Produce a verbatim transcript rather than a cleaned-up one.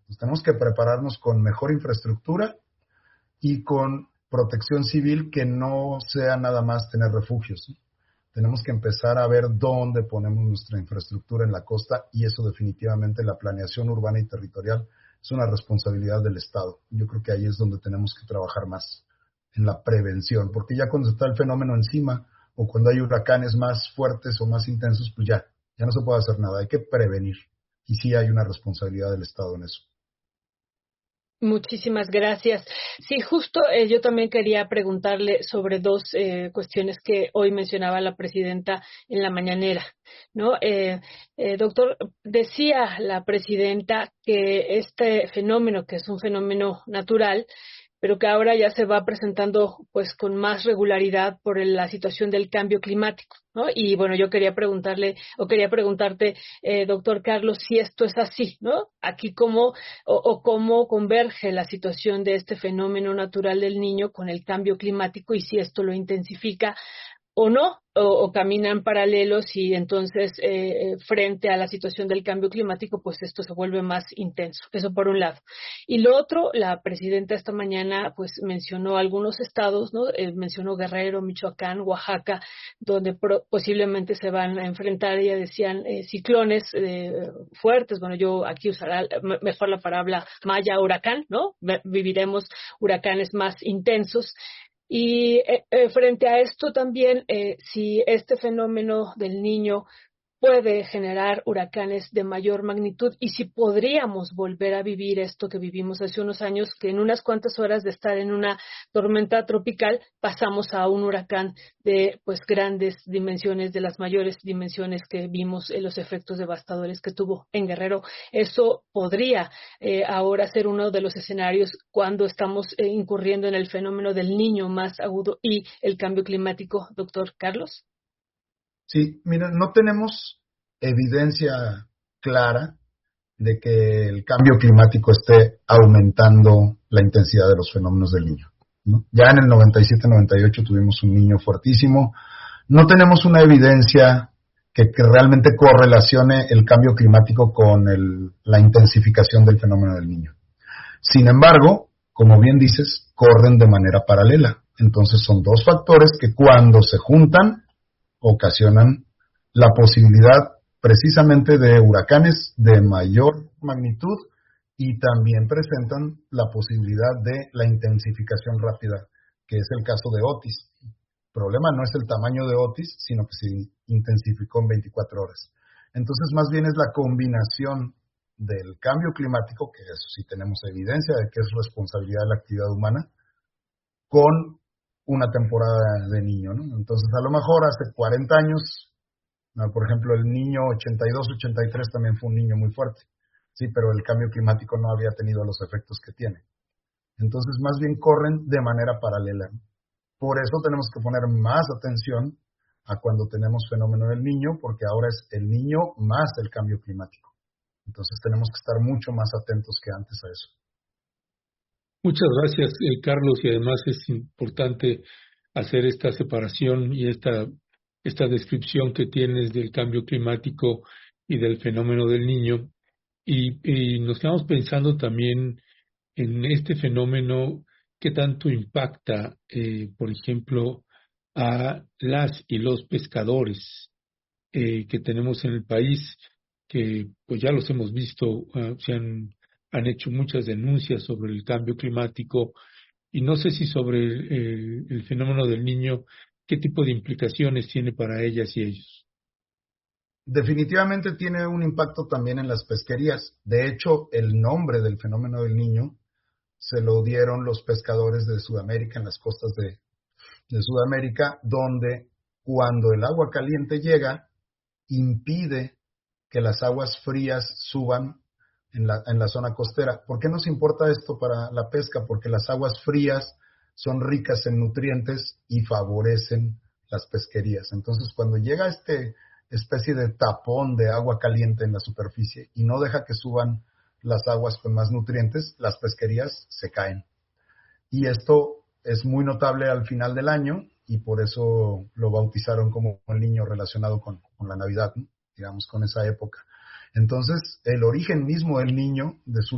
Pues tenemos que prepararnos con mejor infraestructura y con protección civil que no sea nada más tener refugios, ¿sí? Tenemos que empezar a ver dónde ponemos nuestra infraestructura en la costa y eso definitivamente la planeación urbana y territorial es una responsabilidad del Estado. Yo creo que ahí es donde tenemos que trabajar más, en la prevención, porque ya cuando está el fenómeno encima o cuando hay huracanes más fuertes o más intensos, pues ya, ya no se puede hacer nada, hay que prevenir y sí hay una responsabilidad del Estado en eso. Muchísimas gracias. Sí, justo eh, yo también quería preguntarle sobre dos eh, cuestiones que hoy mencionaba la presidenta en la mañanera, ¿no? Eh, eh, doctor, decía la presidenta que este fenómeno, que es un fenómeno natural, pero que ahora ya se va presentando pues con más regularidad por el- la situación del cambio climático, ¿no? Y bueno, yo quería preguntarle o quería preguntarte, eh, doctor Carlos, si esto es así, ¿no? Aquí cómo o, o cómo converge la situación de este fenómeno natural del Niño con el cambio climático y si esto lo intensifica o no, o, o caminan paralelos y entonces eh, eh, frente a la situación del cambio climático, pues esto se vuelve más intenso. Eso por un lado. Y lo otro, la presidenta esta mañana pues mencionó algunos estados, ¿no? Eh, mencionó Guerrero, Michoacán, Oaxaca, donde pro- posiblemente se van a enfrentar, ella decían, eh, ciclones eh, fuertes. Bueno, yo aquí usaré me- mejor la palabra maya huracán, ¿no? Ve- Viviremos huracanes más intensos. Y eh, eh, frente a esto también, eh, si este fenómeno del Niño puede generar huracanes de mayor magnitud y si podríamos volver a vivir esto que vivimos hace unos años, que en unas cuantas horas de estar en una tormenta tropical pasamos a un huracán de pues grandes dimensiones, de las mayores dimensiones que vimos en los efectos devastadores que tuvo en Guerrero. Eso podría eh, ahora ser uno de los escenarios cuando estamos eh, incurriendo en el fenómeno del Niño más agudo y el cambio climático, doctor Carlos. Sí, mira, no tenemos evidencia clara de que el cambio climático esté aumentando la intensidad de los fenómenos del Niño, ¿no? Ya en el noventa y siete noventa y ocho tuvimos un Niño fuertísimo. No tenemos una evidencia que, que realmente correlacione el cambio climático con el, la intensificación del fenómeno del Niño. Sin embargo, como bien dices, corren de manera paralela. Entonces son dos factores que cuando se juntan ocasionan la posibilidad precisamente de huracanes de mayor magnitud y también presentan la posibilidad de la intensificación rápida, que es el caso de Otis. El problema no es el tamaño de Otis, sino que se intensificó en veinticuatro horas. Entonces, más bien es la combinación del cambio climático, que eso sí tenemos evidencia de que es responsabilidad de la actividad humana, con una temporada de Niño, ¿no? Entonces, a lo mejor hace cuarenta años, ¿no? Por ejemplo, el Niño ochenta y dos ochenta y tres también fue un niño muy fuerte, sí, pero el cambio climático no había tenido los efectos que tiene. Entonces, más bien corren de manera paralela, ¿no? Por eso tenemos que poner más atención a cuando tenemos fenómeno del Niño, porque ahora es el Niño más el cambio climático. Entonces, tenemos que estar mucho más atentos que antes a eso. Muchas gracias, eh, Carlos, y además es importante hacer esta separación y esta, esta descripción que tienes del cambio climático y del fenómeno del Niño. Y, y nos quedamos pensando también en este fenómeno, qué tanto impacta, eh, por ejemplo, a las y los pescadores eh, que tenemos en el país, que pues ya los hemos visto, uh, se han han hecho muchas denuncias sobre el cambio climático y no sé si sobre el, el, el fenómeno del Niño, qué tipo de implicaciones tiene para ellas y ellos. Definitivamente tiene un impacto también en las pesquerías. De hecho, el nombre del fenómeno del Niño se lo dieron los pescadores de Sudamérica, en las costas de, de Sudamérica, donde cuando el agua caliente llega, impide que las aguas frías suban en la, en la zona costera. ¿Por qué nos importa esto para la pesca? Porque las aguas frías son ricas en nutrientes y favorecen las pesquerías. Entonces, cuando llega este especie de tapón de agua caliente en la superficie y no deja que suban las aguas con más nutrientes, las pesquerías se caen. Y esto es muy notable al final del año y por eso lo bautizaron como el Niño relacionado con, con la Navidad, ¿no? Digamos, con esa época. Entonces, el origen mismo del Niño, de su